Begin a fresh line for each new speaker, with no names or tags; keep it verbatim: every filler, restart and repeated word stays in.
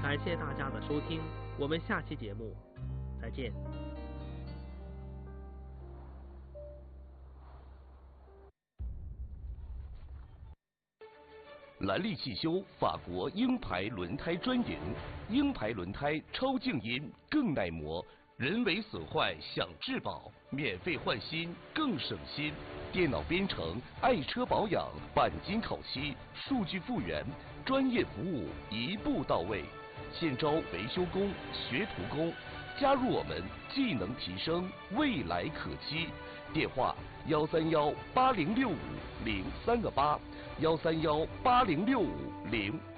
感谢大家的收听，我们下期节目再见。
兰利汽修法国鹰牌轮胎专营，鹰牌轮胎超静音，更耐磨，人为损坏享质保，免费换新更省心。电脑编程、爱车保养、钣金烤漆、数据复原，专业服务一步到位。现招维修工、学徒工，加入我们，技能提升，未来可期。电话：幺三幺八零六五零三个八，幺三幺八零六五零。